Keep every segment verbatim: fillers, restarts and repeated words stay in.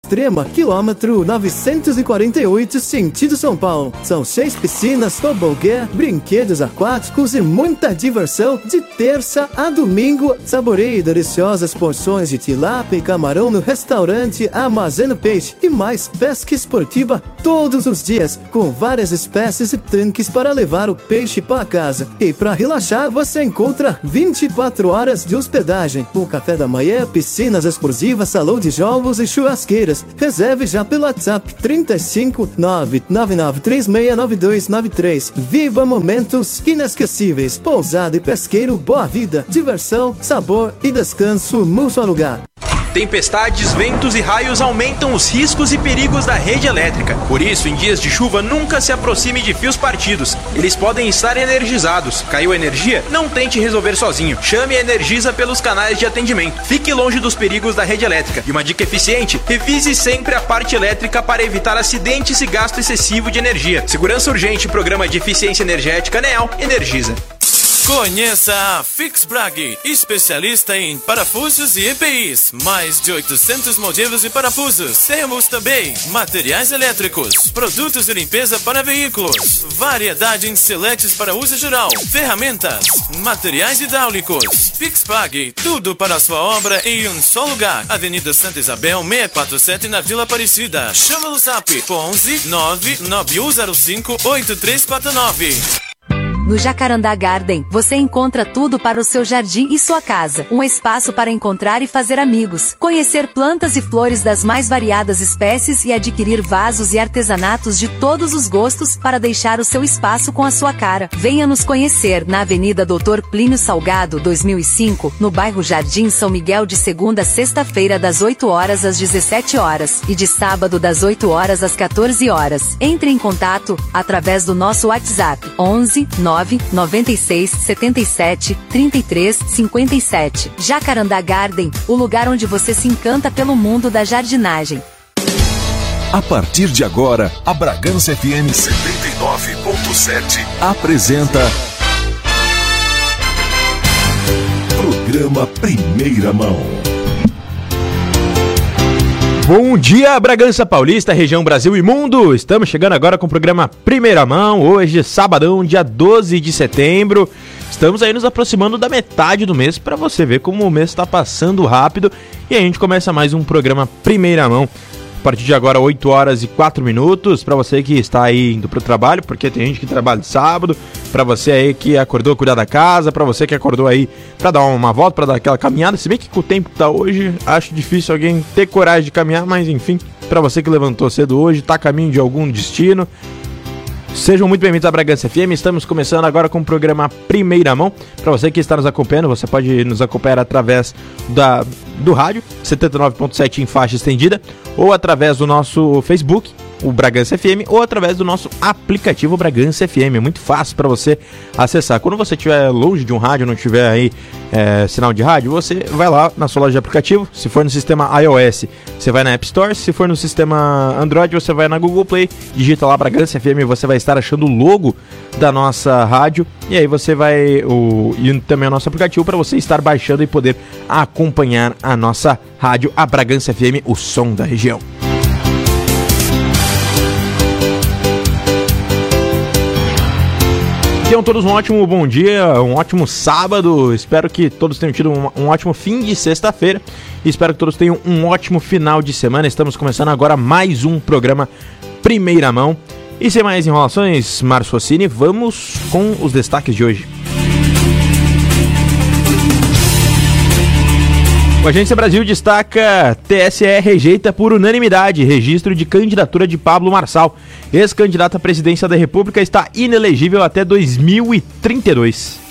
Extrema, quilômetro novecentos e quarenta e oito, sentido São Paulo. São seis piscinas, tobogã, brinquedos aquáticos e muita diversão de terça a domingo. Saboreie deliciosas porções de tilápia e camarão no restaurante Armazeno Peixe e mais pesca esportiva todos os dias, com várias espécies e tanques para levar o peixe para casa. E para relaxar, você encontra vinte e quatro horas de hospedagem, com café da manhã, piscinas exclusivas, salão de jogos e churrasqueiras. Reserve já pelo WhatsApp trinta e cinco, nove nove nove três seis nove dois nove três. Viva momentos inesquecíveis. Pousada e pesqueiro Boa Vida. Diversão, sabor e descanso num só lugar. Tempestades, ventos e raios aumentam os riscos e perigos da rede elétrica. Por isso, em dias de chuva, nunca se aproxime de fios partidos. Eles podem estar energizados. Caiu a energia? Não tente resolver sozinho. Chame a Energisa pelos canais de atendimento. Fique longe dos perigos da rede elétrica. E uma dica eficiente: revise sempre a parte elétrica para evitar acidentes e gasto excessivo de energia. Segurança urgente, Programa de Eficiência Energética NEEL, Energisa. Conheça a Fixbrag, especialista em parafusos e E P Is. Mais de oitocentos modelos de parafusos. Temos também materiais elétricos, produtos de limpeza para veículos, variedade em seletes para uso geral, ferramentas, materiais hidráulicos. Fixbrag, tudo para a sua obra em um só lugar. Avenida Santa Isabel, seiscentos e quarenta e sete, na Vila Aparecida. Chama no zap onze nove nove um zero cinco oito três quatro nove. No Jacarandá Garden, você encontra tudo para o seu jardim e sua casa. Um espaço para encontrar e fazer amigos, conhecer plantas e flores das mais variadas espécies e adquirir vasos e artesanatos de todos os gostos para deixar o seu espaço com a sua cara. Venha nos conhecer na Avenida doutor Plínio Salgado, dois mil e cinco, no bairro Jardim São Miguel, de segunda a sexta-feira das oito horas às dezessete horas e de sábado das oito horas às quatorze horas. Entre em contato através do nosso WhatsApp onze nove nove seis sete sete três três cinco sete. Jacarandá Garden, o lugar onde você se encanta pelo mundo da jardinagem. A partir de agora, a Bragança F M setenta e nove ponto sete apresenta Programa Primeira Mão. Bom dia, Bragança Paulista, região Brasil e mundo! Estamos chegando agora com o programa Primeira Mão, hoje, sabadão, dia doze de setembro. Estamos aí nos aproximando da metade do mês, para você ver como o mês está passando rápido. E a gente começa mais um programa Primeira Mão. A partir de agora, oito horas e quatro minutos, para você que está aí indo pro trabalho, porque tem gente que trabalha de sábado, para você aí que acordou cuidar da casa, para você que acordou aí para dar uma volta, para dar aquela caminhada, se bem que com o tempo que tá hoje, acho difícil alguém ter coragem de caminhar, mas enfim, para você que levantou cedo hoje, tá a caminho de algum destino, sejam muito bem-vindos à Bragança F M. Estamos começando agora com o programa Primeira Mão. Para você que está nos acompanhando, você pode nos acompanhar através da, do rádio setenta e nove ponto sete em faixa estendida, ou através do nosso Facebook, o Bragança F M, ou através do nosso aplicativo Bragança F M. É muito fácil para você acessar. Quando você estiver longe de um rádio, não tiver aí é, sinal de rádio, você vai lá na sua loja de aplicativo. Se for no sistema iOS, você vai na App Store. Se for no sistema Android, você vai na Google Play, digita lá Bragança F M, você vai estar achando o logo da nossa rádio, e aí você vai o, e também o nosso aplicativo para você estar baixando e poder acompanhar a nossa rádio, a Bragança F M, o som da região. Tenham todos um ótimo bom dia, um ótimo sábado. Espero que todos tenham tido um, um ótimo fim de sexta-feira. E espero que todos tenham um ótimo final de semana. Estamos começando agora mais um programa Primeira Mão. E sem mais enrolações, Márcio Rossini, vamos com os destaques de hoje. O Agência Brasil destaca: T S E rejeita por unanimidade registro de candidatura de Pablo Marçal. Ex-candidato à presidência da República está inelegível até dois mil e trinta e dois.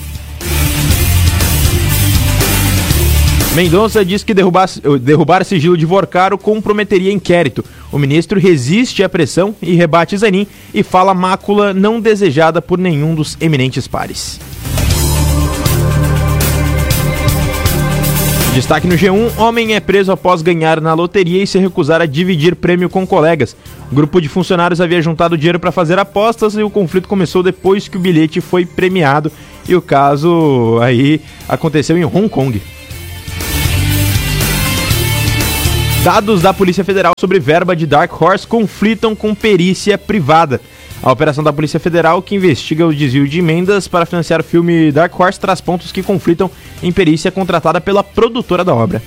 Mendonça diz que derrubar, derrubar sigilo de Vorcaro comprometeria inquérito. O ministro resiste à pressão e rebate Zanin e fala mácula não desejada por nenhum dos eminentes pares. Destaque no G um, homem é preso após ganhar na loteria e se recusar a dividir prêmio com colegas. O grupo de funcionários havia juntado dinheiro para fazer apostas e o conflito começou depois que o bilhete foi premiado. E o caso aí aconteceu em Hong Kong. Dados da Polícia Federal sobre verba de Dark Horse conflitam com perícia privada. A operação da Polícia Federal, que investiga o desvio de emendas para financiar o filme Dark Horse, traz pontos que conflitam em perícia contratada pela produtora da obra.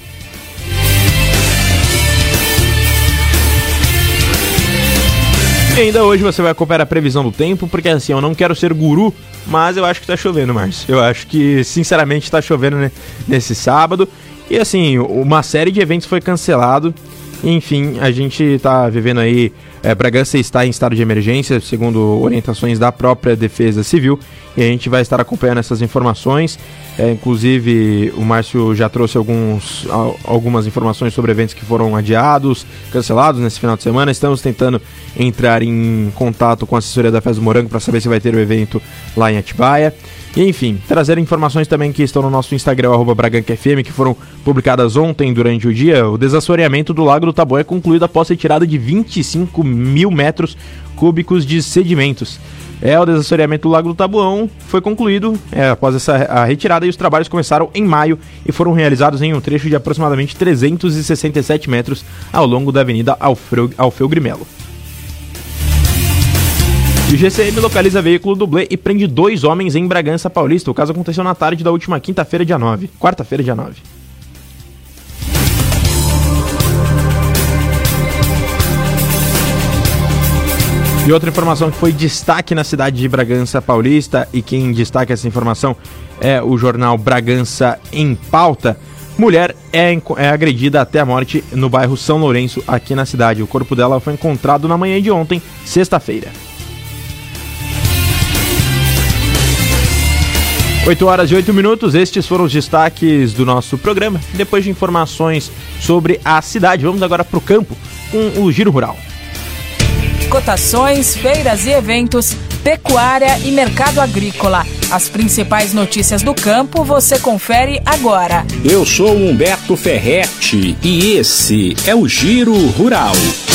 E ainda hoje você vai acompanhar a previsão do tempo, porque assim, eu não quero ser guru, mas eu acho que tá chovendo, Márcio. Eu acho que, sinceramente, tá chovendo né, nesse sábado. E assim, uma série de eventos foi cancelado. Enfim, a gente tá vivendo aí... É, Bragança está em estado de emergência, segundo orientações da própria Defesa Civil. E a gente vai estar acompanhando essas informações. É, inclusive, o Márcio já trouxe alguns, algumas informações sobre eventos que foram adiados, cancelados nesse final de semana. Estamos tentando entrar em contato com a assessoria da Festa do Morango para saber se vai ter o evento lá em Atibaia. E enfim, trazer informações também que estão no nosso Instagram, arroba BragancaFM, que foram publicadas ontem durante o dia. O desassoreamento do Lago do Taboão é concluído após a retirada de vinte e cinco mil metros cúbicos de sedimentos. É, o desassoreamento do Lago do Taboão foi concluído é, após essa a retirada, e os trabalhos começaram em maio e foram realizados em um trecho de aproximadamente trezentos e sessenta e sete metros ao longo da Avenida Alfeu, Alfeu Grimelo. E o G C M localiza veículo dublê e prende dois homens em Bragança Paulista. O caso aconteceu na tarde da última quinta-feira, dia nove. Quarta-feira, dia nove. E outra informação que foi destaque na cidade de Bragança Paulista, e quem destaca essa informação é o jornal Bragança em Pauta. Mulher é, é agredida até a morte no bairro São Lourenço, aqui na cidade. O corpo dela foi encontrado na manhã de ontem, sexta-feira. oito horas e oito minutos, estes foram os destaques do nosso programa. Depois de informações sobre a cidade, vamos agora para o campo com o Giro Rural. Cotações, feiras e eventos, pecuária e mercado agrícola. As principais notícias do campo você confere agora. Eu sou Humberto Ferretti e esse é o Giro Rural.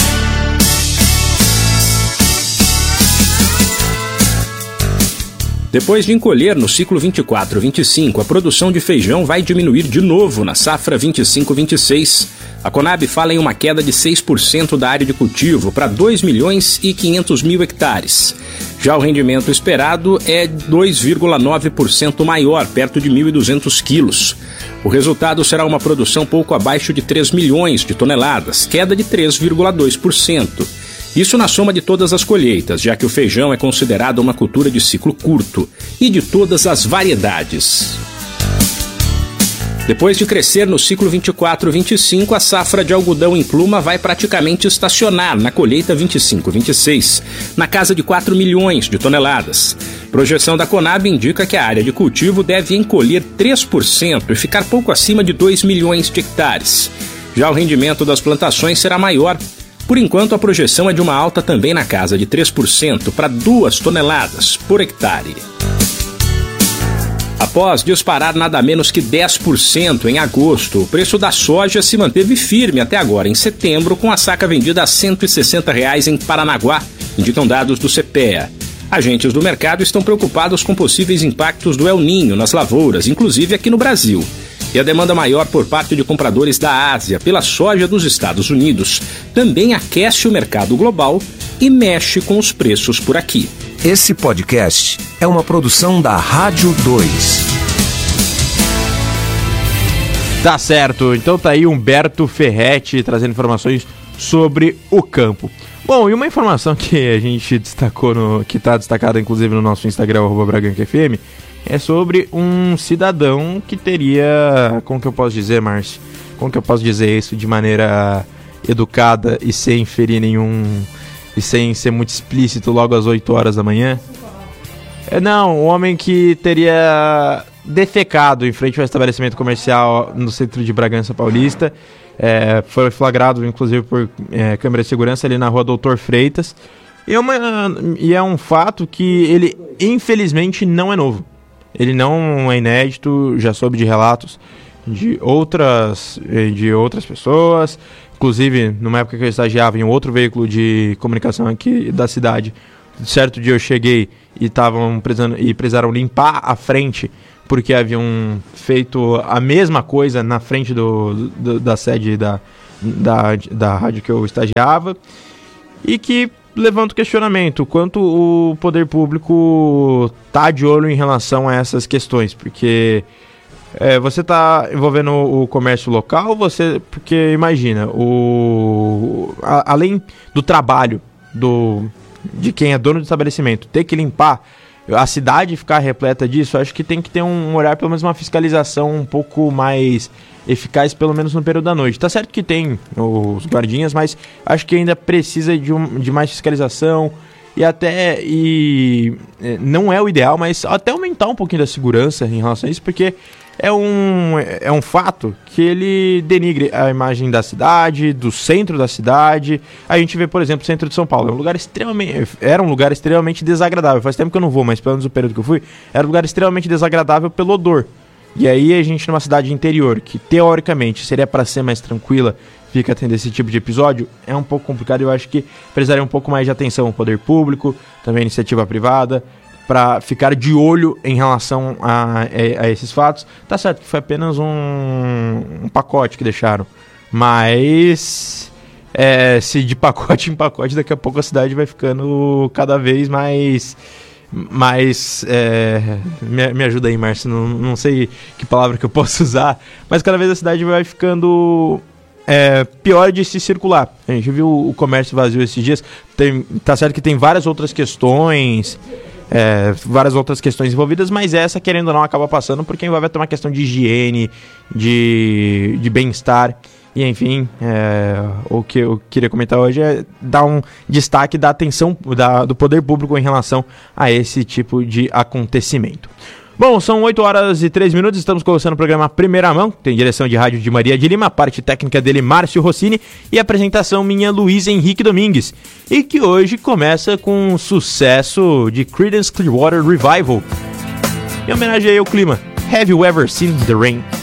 Depois de encolher no ciclo vinte e quatro vinte e cinco, a produção de feijão vai diminuir de novo na safra vinte e cinco vinte e seis. A Conab fala em uma queda de seis por cento da área de cultivo para dois milhões e quinhentos mil hectares. Já o rendimento esperado é dois vírgula nove por cento maior, perto de mil e duzentos quilos. O resultado será uma produção pouco abaixo de três milhões de toneladas, queda de três vírgula dois por cento. Isso na soma de todas as colheitas, já que o feijão é considerado uma cultura de ciclo curto, e de todas as variedades. Depois de crescer no ciclo vinte e quatro vinte e cinco, a safra de algodão em pluma vai praticamente estacionar na colheita vinte e cinco vinte e seis, na casa de quatro milhões de toneladas. Projeção da Conab indica que a área de cultivo deve encolher três por cento e ficar pouco acima de dois milhões de hectares. Já o rendimento das plantações será maior. Por enquanto, a projeção é de uma alta também na casa de três por cento para duas toneladas por hectare. Após disparar nada menos que dez por cento em agosto, o preço da soja se manteve firme até agora, em setembro, com a saca vendida a cento e sessenta reais em Paranaguá, indicam dados do CEPEA. Agentes do mercado estão preocupados com possíveis impactos do El Niño nas lavouras, inclusive aqui no Brasil. E a demanda maior por parte de compradores da Ásia pela soja dos Estados Unidos também aquece o mercado global e mexe com os preços por aqui. Esse podcast é uma produção da Rádio dois. Tá certo, então tá aí Humberto Ferretti trazendo informações sobre o campo. Bom, e uma informação que a gente destacou, no, que tá destacada inclusive no nosso Instagram, arroba BragancaFM, é sobre um cidadão que teria, como que eu posso dizer, Márcio? Como que eu posso dizer isso de maneira educada e sem ferir nenhum... e sem ser muito explícito logo às oito horas da manhã? É, não, um homem que teria defecado em frente ao estabelecimento comercial no centro de Bragança Paulista. É, foi flagrado, inclusive, por é, câmera de segurança ali na rua Doutor Freitas. E é, uma, e é um fato que ele, infelizmente, não é novo. Ele não é inédito, já soube de relatos de outras, de outras pessoas. Inclusive, numa época que eu estagiava em um outro veículo de comunicação aqui da cidade, certo dia eu cheguei e estavam precisando, e precisaram limpar a frente, porque haviam feito a mesma coisa na frente do, do, da sede da, da, da rádio que eu estagiava, e que levanta o questionamento, quanto o poder público tá de olho em relação a essas questões, porque é, você está envolvendo o comércio local, você, porque imagina, o, a, além do trabalho do, de quem é dono do estabelecimento, ter que limpar a cidade, ficar repleta disso, acho que tem que ter um olhar, pelo menos uma fiscalização um pouco mais eficaz, pelo menos no período da noite. Tá certo que tem os guardinhas, mas acho que ainda precisa de, um, de mais fiscalização e até, e não é o ideal, mas até aumentar um pouquinho da segurança em relação a isso, porque é um, é um fato que ele denigre a imagem da cidade, do centro da cidade. A gente vê, por exemplo, o centro de São Paulo, é um lugar extremamente, era um lugar extremamente desagradável. Faz tempo que eu não vou, mas pelo menos o período que eu fui, era um lugar extremamente desagradável pelo odor. E aí a gente numa cidade interior, que teoricamente seria para ser mais tranquila, fica tendo esse tipo de episódio, é um pouco complicado. Eu acho que precisaria um pouco mais de atenção ao poder público, também a iniciativa privada, para ficar de olho em relação a, a, a esses fatos. Tá certo que foi apenas um, um pacote que deixaram, mas é, se de pacote em pacote, daqui a pouco a cidade vai ficando cada vez mais... mais é, me, me ajuda aí, Márcio, não, não sei que palavra que eu posso usar, mas cada vez a cidade vai ficando é, pior de se circular. A gente viu o comércio vazio esses dias, tem, tá certo que tem várias outras questões, É, várias outras questões envolvidas, mas essa, querendo ou não, acaba passando porque envolve até uma questão de higiene, de, de bem-estar, e enfim, é, o que eu queria comentar hoje é dar um destaque da atenção da, do poder público em relação a esse tipo de acontecimento. Bom, são oito horas e três minutos, estamos começando o programa Primeira Mão, tem direção de rádio de Maria de Lima, parte técnica dele Márcio Rossini e apresentação minha Luiz Henrique Domingues, e que hoje começa com um sucesso de Creedence Clearwater Revival, em homenagem ao clima, Have You Ever Seen the Rain?